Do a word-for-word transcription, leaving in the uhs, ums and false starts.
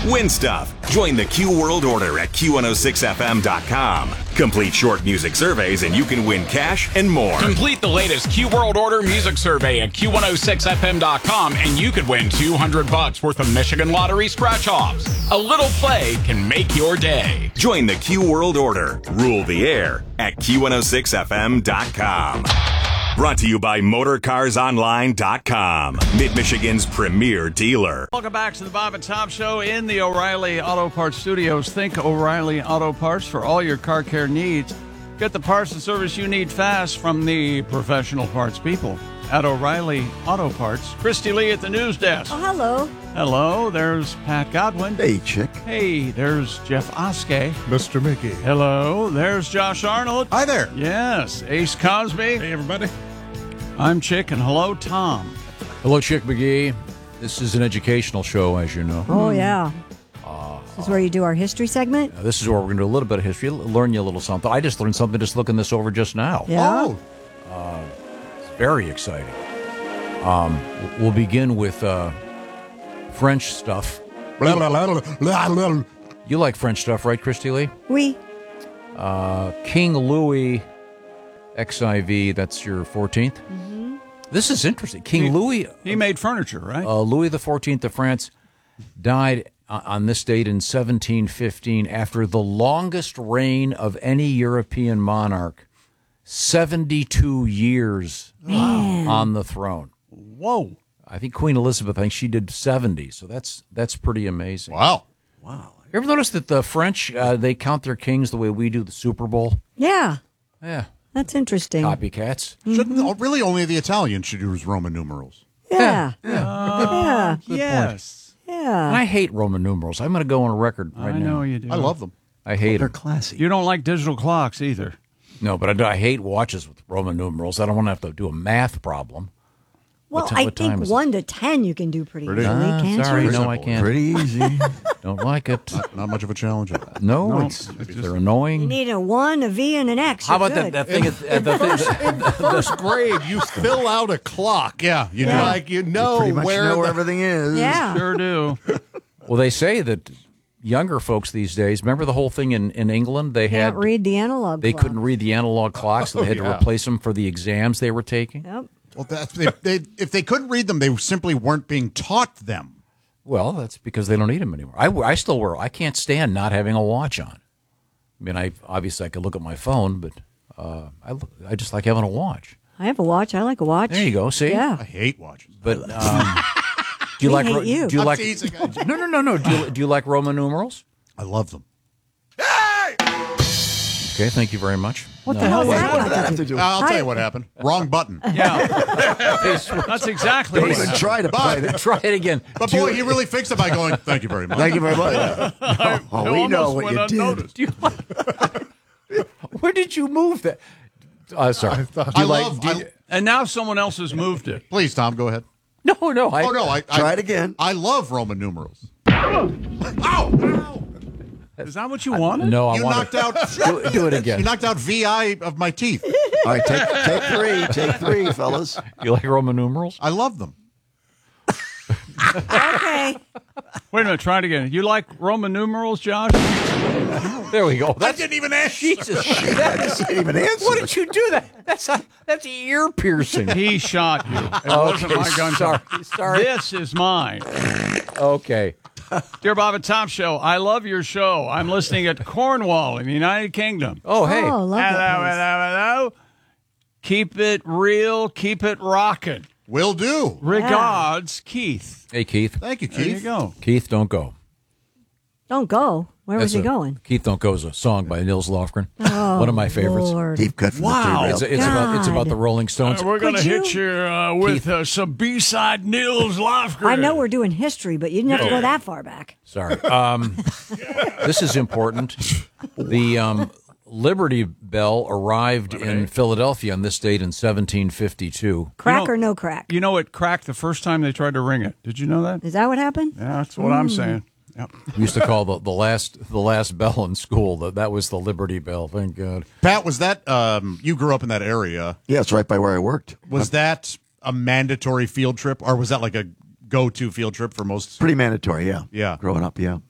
Win stuff. Join the Q World Order at Q one oh six F M dot com. Complete short music surveys and you can win cash and more. Complete the latest Q World Order music survey at Q one oh six F M dot com and you could win two hundred bucks worth of Michigan Lottery scratch-offs. A little play can make your day. Join the Q World Order. Rule the air at Q one oh six F M dot com. Brought to you by Motor Cars Online dot com, Mid-Michigan's premier dealer. Welcome back to the Bob and Tom Show in the O'Reilly Auto Parts Studios. Think O'Reilly Auto Parts for all your car care needs. Get the parts and service you need fast from the professional parts people at O'Reilly Auto Parts. Christy Lee at the news desk. Oh, hello. Hello, there's Pat Godwin. Hey, chick. Hey, there's Jeff Oskey. Mister Mickey. Hello, there's Josh Arnold. Hi there. Yes, Ace Cosby. Hey, everybody. I'm Chick, and hello, Tom. Hello, Chick McGee. This is an educational show, as you know. Oh, yeah. Uh, this is where you do our history segment? Uh, this is where we're going to do a little bit of history, learn you a little something. I just learned something just looking this over just now. Yeah. Oh. Uh, it's very exciting. Um, we'll begin with uh, French stuff. Blah, blah, blah, blah, blah. You like French stuff, right, Christy Lee? Oui. Uh, King Louis X I V, that's your fourteenth? Mm-hmm. This is interesting. King he, Louis... He made furniture, right? Uh, Louis the fourteenth of France died on this date in seventeen fifteen after the longest reign of any European monarch, seventy-two years Man. on the throne. Whoa. I think Queen Elizabeth, I think she did seventy, so that's that's pretty amazing. Wow. Wow. You ever notice that the French, uh, they count their kings the way we do the Super Bowl? Yeah. Yeah. That's interesting. Copycats. Shouldn't oh, really only the Italians should use Roman numerals? Yeah. Yeah. Yeah. Good Yes. Yeah. And I hate Roman numerals. I'm going to go on a record right I now. know you do. I love them. I hate They're them. classy. You don't like digital clocks either. No, but I, do- I hate watches with Roman numerals. I don't want to have to do a math problem. Well, What ti- I what time think is it? one to ten you can do pretty, Pretty- easily, Ah, can't sorry, you? no, I Simple. can't. Pretty easy. Don't like it. Not, not much of a challenge. No, No, it's, it's they're You annoying. need a one, a V, and an X. How You're about that, good. that thing? At, at the thing First grade, you fill out a clock. Yeah, you Yeah. know, like you know Pretty much where know where the- everything is. Yeah. Sure do. well, they say that younger folks these days. Remember the whole thing in, in England? They Can't had read the analog they clock. couldn't read the analog clocks, so they had Oh, to yeah. replace them for the exams they were taking. Yep. Well, that's, they, they, if they couldn't read them, they simply weren't being taught them. Well, that's because they don't need them anymore. I, I still wear. I can't stand not having a watch on. I mean, I obviously I could look at my phone, but uh, I look- I just like having a watch. I have a watch. I like a watch. There you go. See, I Yeah. hate watches. But um, do you We like hate Ro- you. do you I'm like teasing. no no no no do you, do you like Roman numerals? I love them. Okay, thank you very much. What No. the hell was What that did got that to have do? to do? Uh, I'll tell I- you what happened. Wrong button. Yeah. That's exactly Don't what even happened. try to play But, it. Try it again. but boy, he really fixed it by going, thank you very much. Thank you very much. Oh, It we know almost what went you did. unnoticed. Do you like, where did you move that? Uh, sorry. Do I you like? love. do you- I, And now someone else has moved it. please, Tom, go ahead. no, no. I, Oh, no, I, I Try it again. I love Roman numerals. Ow! Ow! Is that what you wanted? No, I You want knocked to out. do, do it again. You knocked out V I of my teeth. All right, take take three. Take three, fellas. You like Roman numerals? I love them. Okay. Wait a minute. Try it again. You like Roman numerals, Josh? There we go. I That's didn't even ask. Jesus. Didn't even answer. What did you do? That that's a, that's ear piercing. He shot you. It wasn't my gun. sorry, sorry. This is mine. Okay. Dear Bob and Tom Show, I love your show. I'm listening at Cornwall in the United Kingdom. Oh, hey. Oh, love Hello, that place. hello, hello. Keep it real. Keep it rocking. Will do. Regards, Keith. Hey, Keith. Thank you, There you Keith. go. Keith, don't go. Don't go. Where was That's he a- going? Keith Don't Go is a song by Nils Lofgren. Oh, One of my favorites. Lord. Deep cut from Wow. the It's, third it's about it's about God. the Rolling Stones. Uh, we're going to Could hit you- you uh, with uh, some B-side Nils Lofgren. I know we're doing history, but you didn't have to go that far back. Sorry. Um, this is important. The um, Liberty Bell arrived in Philadelphia on this date in seventeen fifty-two. Crack You know- or no crack? You know, it cracked the first time they tried to ring it. Did you know that? Is that what happened? Yeah, that's what I'm saying. Yep. We used to call the, the last the last bell in school. That that was the Liberty Bell. Thank God. Pat, was that, um, you grew up in that area. Yeah, it's right by where I worked. Was that a mandatory field trip, or was that like a go-to field trip for most? Pretty mandatory, yeah. Yeah. Growing up, yeah.